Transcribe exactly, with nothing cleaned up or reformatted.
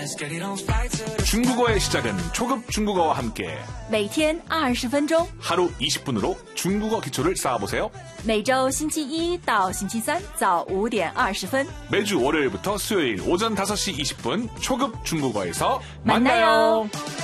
중국어의 시작은 초급 중국어와 함께 每天二十分钟， 하루 이십 분으로 중국어 기초를 쌓아보세요. 每周星期一到星期三早五点二十分， 매주 월요일부터 수요일 오전 다섯 시 이십 분 초급 중국어에서 만나요. 만나요.